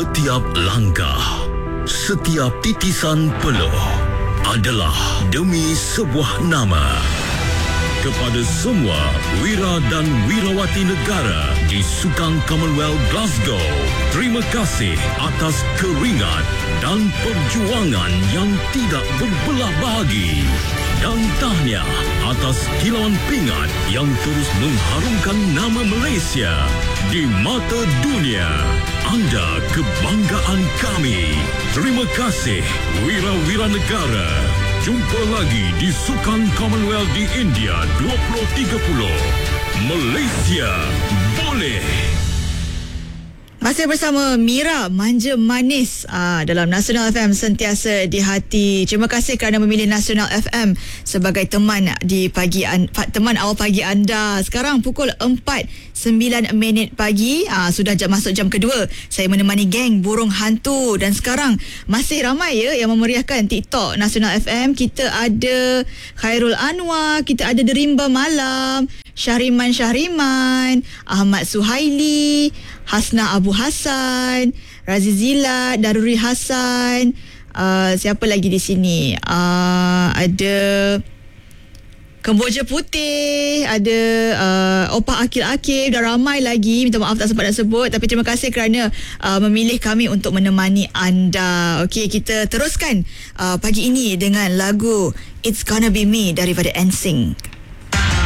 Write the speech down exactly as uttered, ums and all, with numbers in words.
Setiap langkah, setiap titisan peluh adalah demi sebuah nama. Kepada semua wira dan wirawati negara di Sukan Commonwealth Glasgow, terima kasih atas keringat dan perjuangan yang tidak berbelah bagi. Dan tahniah atas kilauan pingat yang terus mengharumkan nama Malaysia di mata dunia. Anda kebanggaan kami. Terima kasih wira-wira negara. Jumpa lagi di Sukan Commonwealth di India dua ribu tiga puluh. Malaysia boleh. Masih bersama Mira Manja Manis aa, dalam Nasional F M, sentiasa di hati. Terima kasih kerana memilih Nasional F M sebagai teman di pagi an, teman awal pagi anda. Sekarang pukul empat sembilan minit pagi, aa, sudah jam, masuk jam kedua. Saya menemani geng Burung Hantu dan sekarang masih ramai ya yang memeriahkan TikTok Nasional F M. Kita ada Khairul Anwar, kita ada Derimba Malam, Syahriman Syahriman, Ahmad Suhaili, Hasna Abu Hassan, Razizila, Daruri Hassan, uh, siapa lagi di sini? Uh, ada Kemboja Putih, ada uh, Opah Akil Akif dan ramai lagi. Minta maaf tak sempat nak sebut, tapi terima kasih kerana uh, memilih kami untuk menemani anda. Okey, kita teruskan uh, pagi ini dengan lagu It's Gonna Be Me daripada N Sync.